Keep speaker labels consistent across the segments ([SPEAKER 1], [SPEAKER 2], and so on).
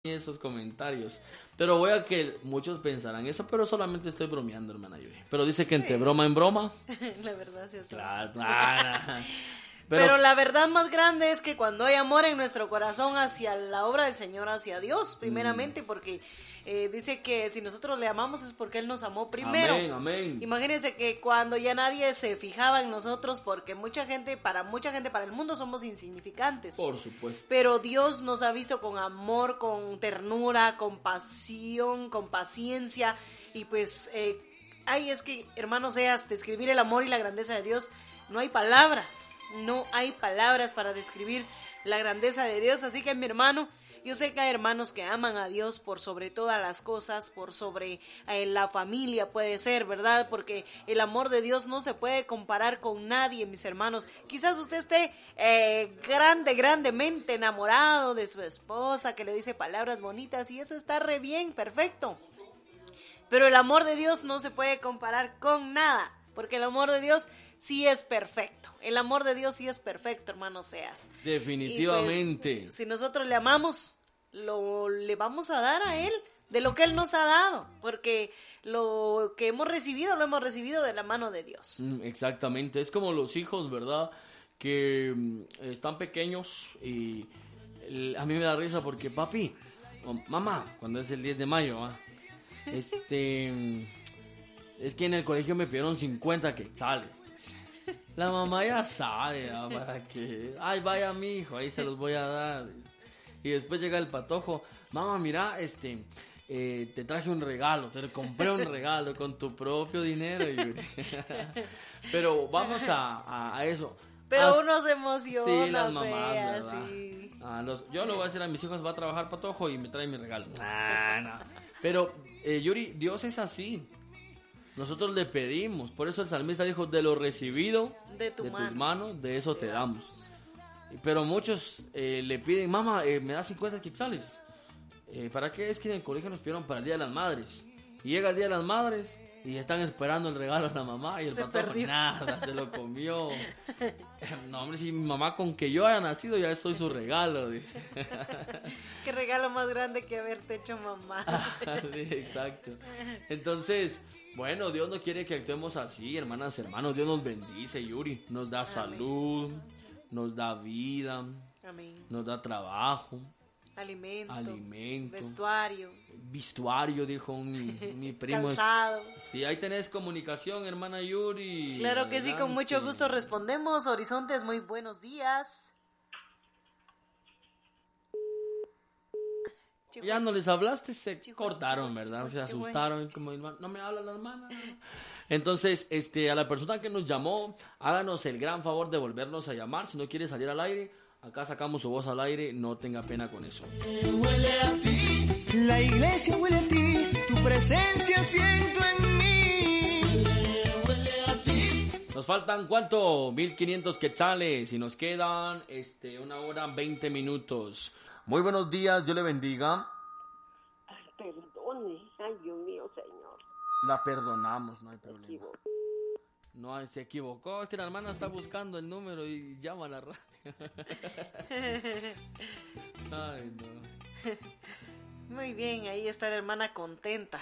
[SPEAKER 1] esos comentarios. Pero voy a que muchos pensarán eso, pero solamente estoy bromeando, hermana Yuri. Pero dice que entre broma en broma.
[SPEAKER 2] La verdad sí es
[SPEAKER 1] Claro.
[SPEAKER 2] Pero la verdad más grande es que cuando hay amor en nuestro corazón hacia la obra del Señor, hacia Dios, primeramente, porque dice que si nosotros le amamos es porque Él nos amó primero.
[SPEAKER 1] Amén, amén.
[SPEAKER 2] Imagínense que cuando ya nadie se fijaba en nosotros, porque mucha gente, para el mundo somos insignificantes.
[SPEAKER 1] Por supuesto.
[SPEAKER 2] Pero Dios nos ha visto con amor, con ternura, con pasión, con paciencia, y pues, es que, hermanos, describir el amor y la grandeza de Dios, no hay palabras. No hay palabras para describir la grandeza de Dios. Así que, mi hermano, yo sé que hay hermanos que aman a Dios por sobre todas las cosas, por sobre la familia puede ser, ¿verdad? Porque el amor de Dios no se puede comparar con nadie, mis hermanos. Quizás usted esté grandemente enamorado de su esposa, que le dice palabras bonitas, y eso está re bien, perfecto. Pero el amor de Dios no se puede comparar con nada, porque el amor de Dios sí es perfecto. El amor de Dios sí es perfecto, hermano Seas.
[SPEAKER 1] Definitivamente.
[SPEAKER 2] Y pues, si nosotros le amamos, le vamos a dar a Él de lo que Él nos ha dado, porque lo que hemos recibido, lo hemos recibido de la mano de Dios.
[SPEAKER 1] Exactamente. Es como los hijos, ¿verdad? Que están pequeños y a mí me da risa porque, papi, mamá, cuando es el 10 de mayo, es que en el colegio me pidieron 50 quetzales. La mamá ya sabe, para que, ay, vaya mi hijo, ahí se los voy a dar. Y después llega el patojo, mamá, mira, te traje un regalo, te compré un regalo con tu propio dinero. Pero vamos a eso.
[SPEAKER 2] Pero uno se emociona.
[SPEAKER 1] Sí, las mamás, ¿verdad?
[SPEAKER 2] Sí.
[SPEAKER 1] Yo lo voy a decir a mis hijos, va a trabajar patojo y me trae mi regalo. No. Pero, Yuri, Dios es así. Nosotros le pedimos, por eso el salmista dijo, de lo recibido de tus manos, de eso te damos. Pero muchos le piden, mamá, me da 50 quetzales. ¿Para qué? Es que en el colegio nos pidieron para el Día de las Madres. Y llega el Día de las Madres y están esperando el regalo a la mamá y el patojo nada, se lo comió. No, hombre, si mi mamá con que yo haya nacido ya soy su regalo, dice.
[SPEAKER 2] Qué regalo más grande que haberte hecho mamá.
[SPEAKER 1] Sí, exacto. Entonces, bueno, Dios no quiere que actuemos así, hermanas, hermanos. Dios nos bendice, Yuri. Nos da salud, nos da vida,
[SPEAKER 2] amén,
[SPEAKER 1] nos da trabajo,
[SPEAKER 2] alimento,
[SPEAKER 1] vestuario, dijo mi primo.
[SPEAKER 2] Calzado.
[SPEAKER 1] Sí, ahí tenés comunicación, hermana Yuri.
[SPEAKER 2] Claro que sí, con mucho gusto respondemos. Horizontes, muy buenos días.
[SPEAKER 1] Ya no les hablaste, se cortaron, ¿verdad? Se asustaron, como no me habla la hermana. Entonces, a la persona que nos llamó, háganos el gran favor de volvernos a llamar. Si no quiere salir al aire, acá sacamos su voz al aire, no tenga pena con eso.
[SPEAKER 3] Huele a ti, la iglesia huele a ti, tu presencia siento en mí. Huele a ti.
[SPEAKER 1] Nos faltan, ¿cuánto? 1500 quetzales y nos quedan 1 hora 20 minutos. Muy buenos días, Dios le bendiga.
[SPEAKER 4] Ay, perdone. Ay, Dios mío, Señor.
[SPEAKER 1] La perdonamos, no hay problema. No, se equivocó, es que la hermana está buscando el número y llama a la radio. Ay, no.
[SPEAKER 2] Muy bien, ahí está la hermana contenta.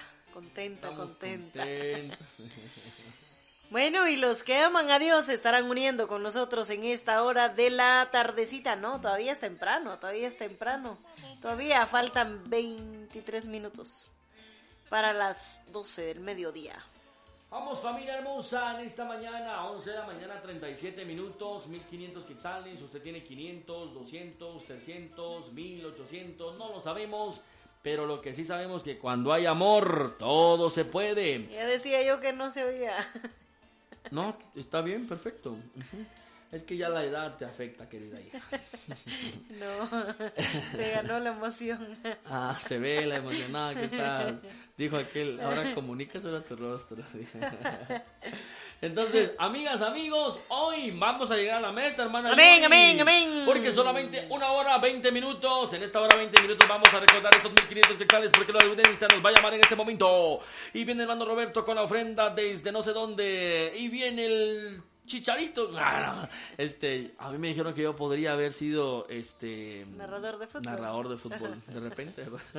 [SPEAKER 2] Bueno, y los que aman a Dios se estarán uniendo con nosotros en esta hora de la tardecita, ¿no? Todavía es temprano. Todavía faltan 23 minutos para las 12 del mediodía.
[SPEAKER 1] Vamos, familia hermosa, en esta mañana, 11 de la mañana, 37 minutos, 1500 quetzales. Usted tiene 500, 200, 300, 1800, no lo sabemos. Pero lo que sí sabemos es que cuando hay amor, todo se puede.
[SPEAKER 2] Ya decía yo que no se oía.
[SPEAKER 1] No, está bien, perfecto. Es que ya la edad te afecta, querida hija.
[SPEAKER 2] No, te ganó la emoción.
[SPEAKER 1] Se ve la emocionada que estás. Dijo aquel, ahora comunica sobre tu rostro. Entonces, amigas, amigos, hoy vamos a llegar a la meta, hermana.
[SPEAKER 2] Amén,
[SPEAKER 1] Yuri,
[SPEAKER 2] amén, amén.
[SPEAKER 1] Porque solamente 1 hora 20 minutos. En esta hora 20 minutos vamos a recordar estos 1500 quetzales, porque la audiencia nos va a llamar en este momento. Y viene el hermano Roberto con la ofrenda desde no sé dónde. Y viene el Chicharito. A mí me dijeron que yo podría haber sido
[SPEAKER 2] Narrador de fútbol.
[SPEAKER 1] narrador de fútbol. De repente, ¿verdad?